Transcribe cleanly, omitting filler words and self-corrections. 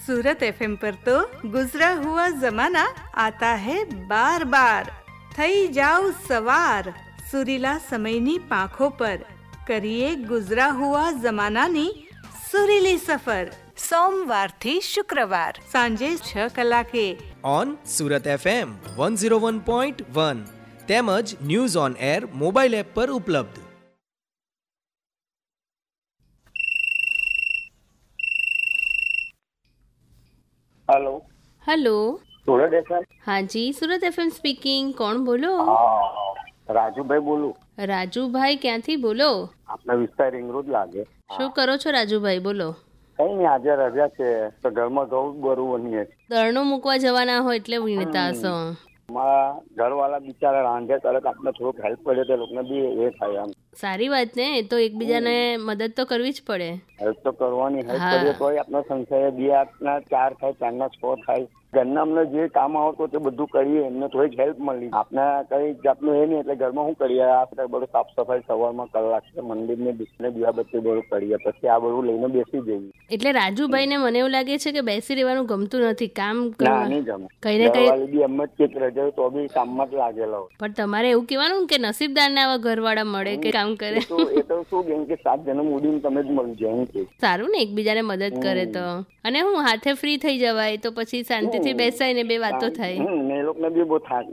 सूरत FM पर तो गुजरा हुआ जमाना आता है बार बार। थई जाओ सवार सुरीला समयनी पाखो पर, करिए गुजरा हुआ जमानानी सुरीली सफर। सोमवार थी शुक्रवार सांजे 6 કલાકે ઓન સુરત FM 101.1 તેમજ news on air mobile app પર ઉપલબ્ધ। हेलो हेलो सूरत एफएम। हाँ जी, सूरत एफएम स्पीकिंग। कौन बोलो? રાજુભાઈ બોલું। રાજુભાઈ ક્યાંથી બોલો? આપના વિસ્તાર રિંગ રોડ લાગે। શું કરો છો રાજુભાઈ? બોલો। કઈ નહીં, આજે રજા છે તો ઘરમાં ઘઉં બરું બનીએ છે। દળનું મૂકવા જવાના હોય એટલે વીણતા હશો। મારા ઘરવાળા બિચારા રાંધે કરે તો આપણે થોડુંક હેલ્પ કરે તો લોકોને બી એ થાય। આમ સારી વાત ને, એ તો એકબીજાને મદદ તો કરવી જ પડે। હેલ્પ તો કરવાની, હેલ્પ હા। કરીએ તો આપણા સંસારે બે આપના 4 થાય, 4ના 6 થાય। ઘરના અમને જે કામ આવતું તે બધું કરીએ, એમને થોડીક હેલ્પ મળી। આપણે કઈ જાતનું એ નહીં એટલે ઘરમાં શું કરીએ, આપણે બધું સાફ સફાઈ સવારમાં કલાક છે, મંદિરને દીકને દીવાબત્તી બધું કરીએ, પછી આ બધું લઈને બેસી જઈએ। એટલે રાજુભાઈ ને મને એવું લાગે છે કે બેસી રહેવાનું ગમતું નથી, કામ ના, કરવા નહીં ગમે। કઈ ને કઈ। ઘરવાળી બી એમ જ કે રજા તો બી કામમાં જ લાગેલા હોય। પણ તમારે એવું કહેવાનું કે નસીબદાર ને આવા ઘરવાળા મળે કે કામ કરે। એ તો શું કેમ કે 7 જન્મ ઉડીને તમે જ મળી જાય એમ કે। સારું ને, એકબીજાને મદદ કરે તો। અને હું હાથે ફ્રી થઈ જવાય તો પછી શાંતિથી બેસાય ને બે વાતો થાય। એ લોકોને બી બહુ થાક